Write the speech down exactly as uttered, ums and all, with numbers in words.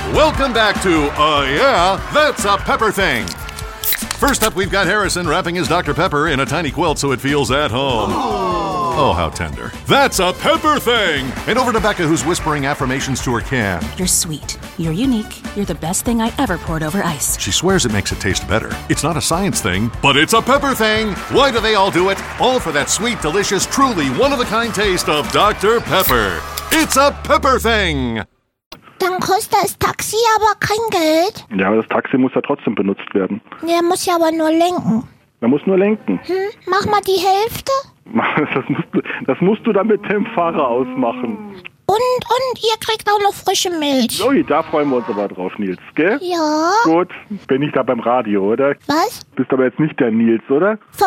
Welcome back to, uh, yeah, that's a Pepper Thing. First up, we've got Harrison wrapping his Doctor Pepper in a tiny quilt so it feels at home. Oh, how tender. That's a Pepper Thing! And over to Becca, who's whispering affirmations to her can. You're sweet. You're unique. You're the best thing I ever poured over ice. She swears it makes it taste better. It's not a science thing, but it's a Pepper Thing! Why do they all do it? All for that sweet, delicious, truly one-of-a-kind taste of Doctor Pepper. It's a Pepper Thing! Dann kostet das Taxi aber kein Geld. Ja, aber das Taxi muss ja trotzdem benutzt werden. Der muss ja aber nur lenken. Er muss nur lenken. Hm, mach mal die Hälfte. Das musst du, das musst du dann mit dem Fahrer ausmachen. Und, und ihr kriegt auch noch frische Milch. Ui, da freuen wir uns aber drauf, Nils, gell? Ja. Gut, bin ich da beim Radio, oder? Was? Bist aber jetzt nicht der Nils, oder? Vom